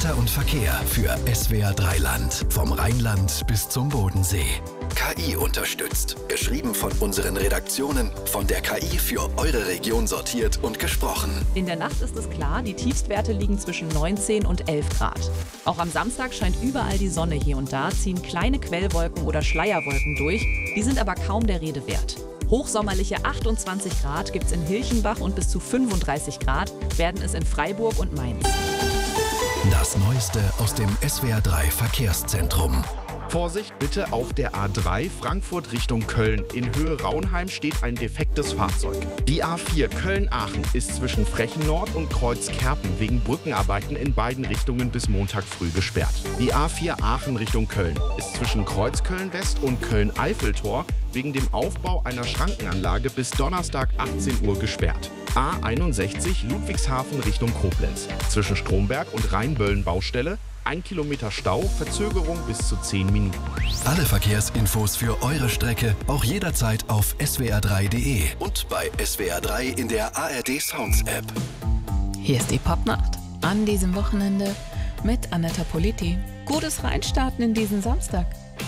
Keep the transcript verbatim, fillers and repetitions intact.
Wetter und Verkehr für S W R drei Land. Vom Rheinland bis zum Bodensee. K I unterstützt. Geschrieben von unseren Redaktionen, von der K I für eure Region sortiert und gesprochen. In der Nacht ist es klar, die Tiefstwerte liegen zwischen neunzehn und elf Grad. Auch am Samstag scheint überall die Sonne. Hier und da ziehen kleine Quellwolken oder Schleierwolken durch. Die sind aber kaum der Rede wert. Hochsommerliche achtundzwanzig Grad gibt es in Hilchenbach und bis zu fünfunddreißig Grad werden es in Freiburg und Mainz. Das Neueste aus dem S W R drei Verkehrszentrum. Vorsicht bitte auf der A drei Frankfurt Richtung Köln. In Höhe Raunheim steht ein defektes Fahrzeug. Die A vier Köln-Aachen ist zwischen Frechen-Nord und Kreuzkerpen wegen Brückenarbeiten in beiden Richtungen bis Montag früh gesperrt. Die A vier Aachen Richtung Köln ist zwischen Kreuzköln-West und Köln-Eiffeltor wegen dem Aufbau einer Schrankenanlage bis Donnerstag achtzehn Uhr gesperrt. A einundsechzig Ludwigshafen Richtung Koblenz. Zwischen Stromberg und Rheinböllen-Baustelle ein Kilometer Stau, Verzögerung bis zu zehn Minuten. Alle Verkehrsinfos für eure Strecke auch jederzeit auf S W R drei Punkt de und bei S W R drei in der A R D Sounds App. Hier ist die Popnacht an diesem Wochenende mit Anetta Politi. Gutes Reinstarten in diesen Samstag.